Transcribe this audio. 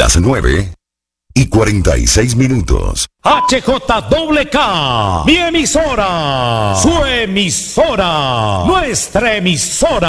Las 9:46. HJWK, mi emisora, su emisora, nuestra emisora.